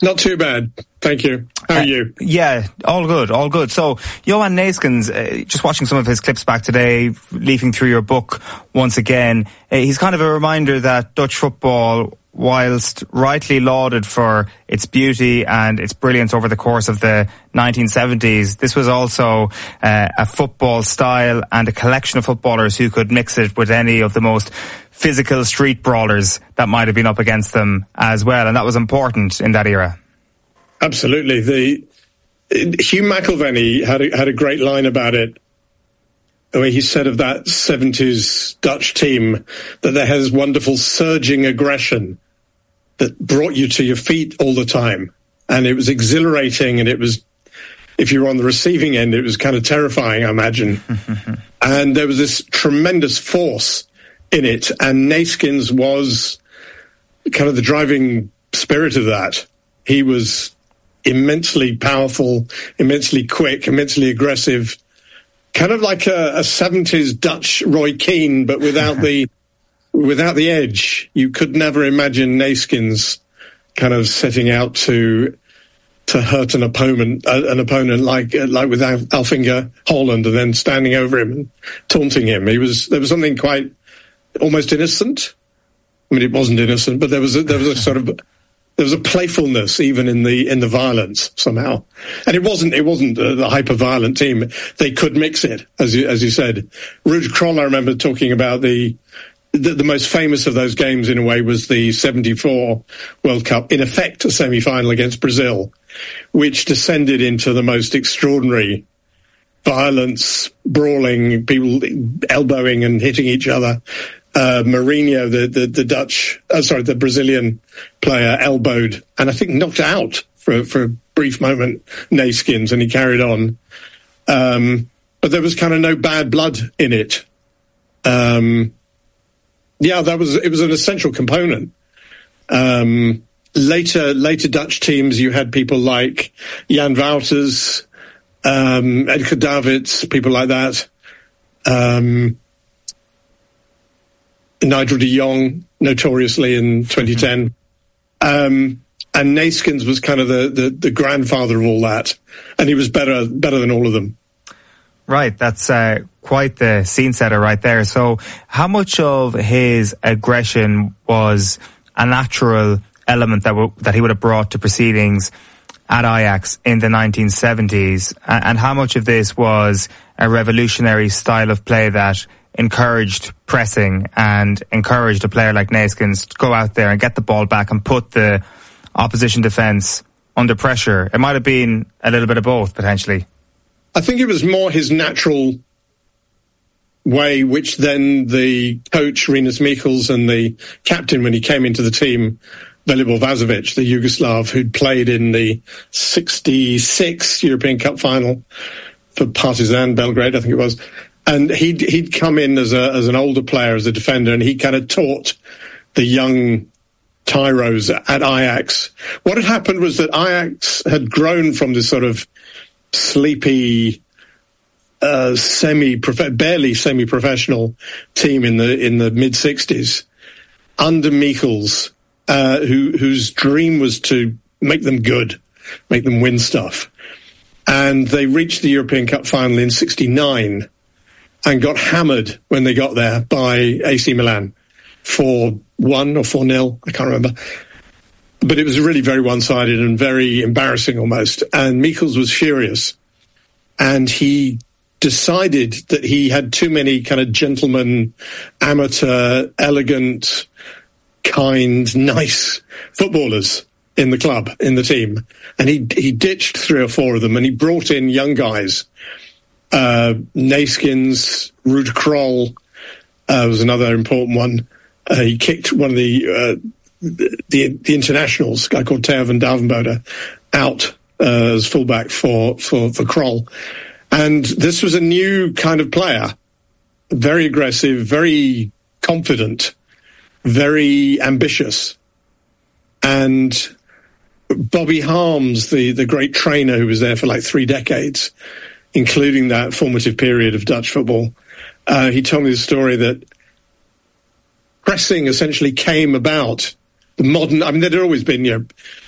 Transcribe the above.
Not too bad. Thank you. How are you? Yeah, all good. So, Johan Neeskens, just watching some of his clips back today, leafing through your book once again, he's kind of a reminder that Dutch football, whilst rightly lauded for its beauty and its brilliance over the course of the 1970s, this was also a football style and a collection of footballers who could mix it with any of the most physical street brawlers that might have been up against them as well, and that was important in that era. Absolutely. Hugh McIlvanney had a great line about it. The way he said of that 70s Dutch team that there has wonderful surging aggression that brought you to your feet all the time. And it was exhilarating, and it was, if you were on the receiving end, it was kind of terrifying, I imagine. And there was this tremendous force in it, and Neeskens was kind of the driving spirit of that. He was immensely powerful, immensely quick, immensely aggressive, kind of like a 70s Dutch Roy Keane, but without the edge. You could never imagine Neeskens kind of setting out to hurt an opponent like with Alf-Inge Holland, and then standing over him and taunting him. There was something quite almost innocent. I mean, it wasn't innocent, but there was a playfulness even in the violence somehow. And it wasn't the hyper-violent team. They could mix it, as you said. Ruud Krol, I remember talking about the most famous of those games in a way was the 74 World Cup, in effect a semi-final against Brazil, which descended into the most extraordinary violence, brawling, people elbowing and hitting each other. Mourinho, the Brazilian player, elbowed and I think knocked out for a brief moment Neeskens, and he carried on. But there was kind of no bad blood in it. It was an essential component. Later Dutch teams, you had people like Jan Wouters, Edgar Davids, people like that. Nigel de Jong, notoriously in 2010. And Neeskens was kind of the grandfather of all that. And he was better than all of them. Right, that's quite the scene setter right there. So how much of his aggression was a natural element that he would have brought to proceedings at Ajax in the 1970s? And how much of this was a revolutionary style of play that encouraged pressing and encouraged a player like Neeskens to go out there and get the ball back and put the opposition defence under pressure? It might have been a little bit of both, potentially. I think it was more his natural way, which then the coach, Rinus Michels, and the captain, when he came into the team, Velibor Vazovic, the Yugoslav, who'd played in the 66 European Cup final for Partizan Belgrade, I think it was. And he'd come in as an older player, as a defender, and he kind of taught the young tyros at Ajax. What had happened was that Ajax had grown from this sort of sleepy, barely semi-professional team in the mid-60s under Michels, whose dream was to make them good, make them win stuff. And they reached the European Cup final in 69 and got hammered when they got there by AC Milan 4-1 or 4-0, I can't remember. But it was really very one-sided and very embarrassing almost. And Michels was furious. And he decided that he had too many kind of gentleman, amateur, elegant, kind, nice footballers in the club, in the team. And he ditched 3 or 4 of them, and he brought in young guys. Neeskens, Ruud Krol was another important one. He kicked one of the internationals, a guy called Theo van Duivenbode, out as fullback for Krol. And this was a new kind of player, very aggressive, very confident, very ambitious. And Bobby Harms, the great trainer who was there for like 3 decades, including that formative period of Dutch football, he told me the story that pressing essentially came about. The modern, I mean, there'd always been,